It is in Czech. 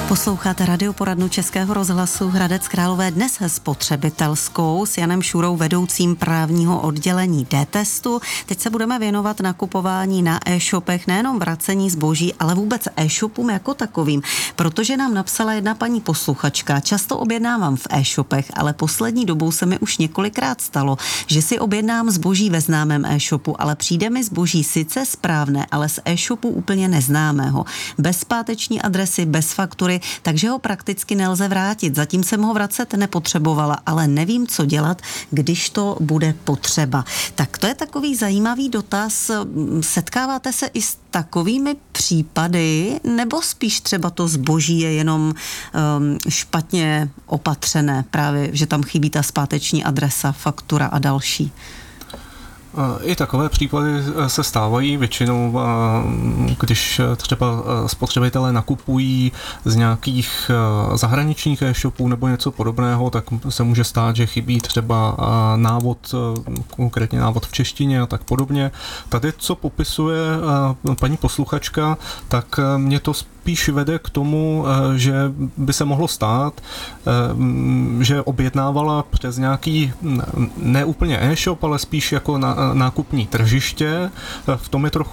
Posloucháte radioporadnu Českého rozhlasu Hradec Králové dnes spotřebitelskou s Janem Šurou, vedoucím právního oddělení D-testu. Teď se budeme věnovat nakupování na e-shopech, nejenom vracení zboží, ale vůbec e-shopům jako takovým, protože nám napsala jedna paní posluchačka: často objednávám v e-shopech, ale poslední dobou se mi už několikrát stalo, že si objednám zboží ve známém e-shopu, ale přijde mi zboží sice správné, ale z e-shopu úplně neznámého. Bez páteční adresy, bez faktury, takže ho prakticky nelze vrátit. Zatím jsem ho vracet nepotřebovala, ale nevím, co dělat, když to bude potřeba. Tak to je takový zajímavý dotaz. Setkáváte se i s takovými případy, nebo spíš třeba to zboží je jenom špatně opatřené, právě, že tam chybí ta zpáteční adresa, faktura a další? I takové případy se stávají většinou, když třeba spotřebitelé nakupují z nějakých zahraničních e-shopů nebo něco podobného, tak se může stát, že chybí třeba návod, konkrétně návod v češtině a tak podobně. Tady, co popisuje paní posluchačka, tak mě to spíš vede k tomu, že by se mohlo stát, že objednávala přes nějaký ne úplně e-shop, ale spíš jako nákupní tržiště. V tom je trochu